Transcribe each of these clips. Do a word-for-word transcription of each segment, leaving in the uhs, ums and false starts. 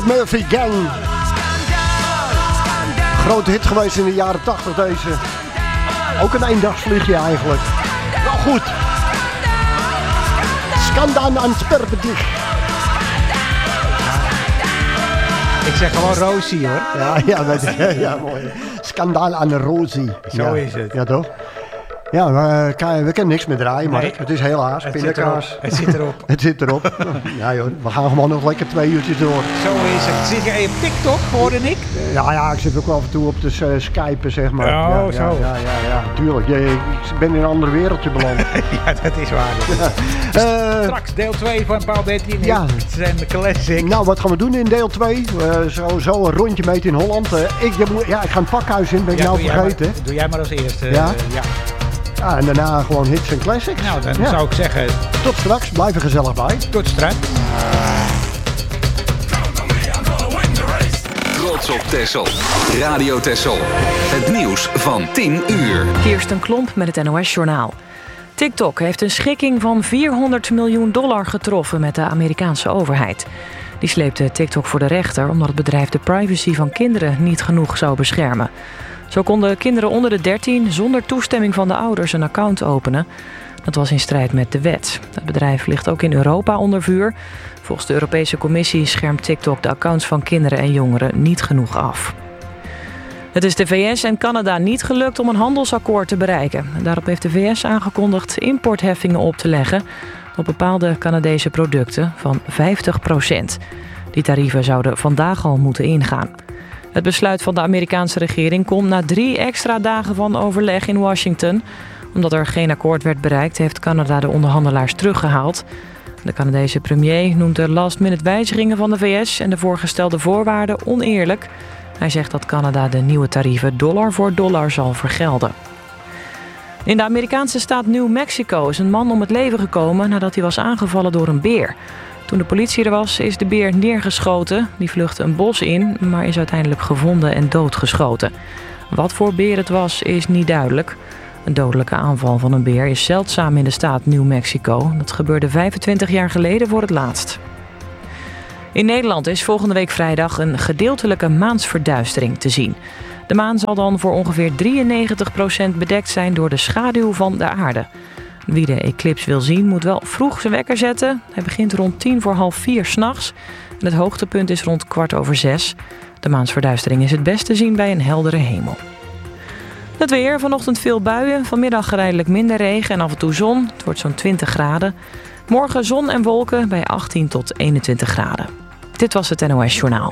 Murphy Gang. Grote hit geweest in de jaren tachtig deze. Ook een eendagsvliegje eigenlijk. Wel goed. Skandaan aan Sperbedig. Ik zeg gewoon Rosie hoor. Ja, ja, dat, ja, ja, mooi. Skandaal aan de Rosie. Zo ja. is het. Ja, toch? Ja, we, we kunnen niks meer draaien, maar nee, het is helaas. Het pindakaas. Zit het zit erop. Het zit erop. Ja joh, we gaan gewoon nog lekker twee uurtjes door. Zo is het. Zit jij op TikTok, hoorde ik? Ja, ja, ik zit ook af en toe op de uh, Skype, zeg maar. Oh, ja, zo. Ja, ja, ja, ja, tuurlijk. Je, ik ben in een ander wereldje beland. Ja, dat is waar. Ja. Uh, Straks deel twee van Paul dertien. Ja. En de classic. Nou, wat gaan we doen in deel twee? Uh, zo, zo een rondje meten in Holland. Uh, ik, ja, ik ga een pakhuis in, ben ik ja, nou vergeten. Maar, doe jij maar als eerste. Uh, ja? ja. Ja, en daarna gewoon hits en classics. Nou, dan ja. zou ik zeggen... Tot straks, blijf er gezellig bij. Tot straks. Trots op Texel. Radio Texel. Het nieuws van tien uur. Kirsten Klomp met het N O S-journaal. TikTok heeft een schikking van vierhonderd miljoen dollar getroffen met de Amerikaanse overheid. Die sleepte TikTok voor de rechter omdat het bedrijf de privacy van kinderen niet genoeg zou beschermen. Zo konden kinderen onder de dertien zonder toestemming van de ouders een account openen. Dat was in strijd met de wet. Het bedrijf ligt ook in Europa onder vuur. Volgens de Europese Commissie schermt TikTok de accounts van kinderen en jongeren niet genoeg af. Het is de V S en Canada niet gelukt om een handelsakkoord te bereiken. Daarop heeft de V S aangekondigd importheffingen op te leggen op bepaalde Canadese producten van vijftig procent. Die tarieven zouden vandaag al moeten ingaan. Het besluit van de Amerikaanse regering komt na drie extra dagen van overleg in Washington. Omdat er geen akkoord werd bereikt, heeft Canada de onderhandelaars teruggehaald. De Canadese premier noemt de last-minute wijzigingen van de V S en de voorgestelde voorwaarden oneerlijk. Hij zegt dat Canada de nieuwe tarieven dollar voor dollar zal vergelden. In de Amerikaanse staat New Mexico is een man om het leven gekomen nadat hij was aangevallen door een beer. Toen de politie er was, is de beer neergeschoten. Die vluchtte een bos in, maar is uiteindelijk gevonden en doodgeschoten. Wat voor beer het was, is niet duidelijk. Een dodelijke aanval van een beer is zeldzaam in de staat New Mexico. Dat gebeurde vijfentwintig jaar geleden voor het laatst. In Nederland is volgende week vrijdag een gedeeltelijke maansverduistering te zien. De maan zal dan voor ongeveer drieënnegentig procent bedekt zijn door de schaduw van de aarde. Wie de eclips wil zien moet wel vroeg zijn wekker zetten. Hij begint rond tien voor half vier 's nachts. En het hoogtepunt is rond kwart over zes. De maansverduistering is het best te zien bij een heldere hemel. Het weer, vanochtend veel buien, vanmiddag geleidelijk minder regen en af en toe zon. Het wordt zo'n twintig graden. Morgen zon en wolken bij achttien tot eenentwintig graden. Dit was het N O S-journaal.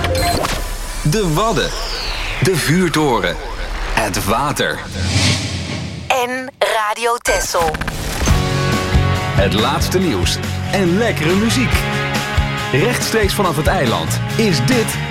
De Wadden. De vuurtoren. Het water. En Radio Texel. Het laatste nieuws en lekkere muziek. Rechtstreeks vanaf het eiland is dit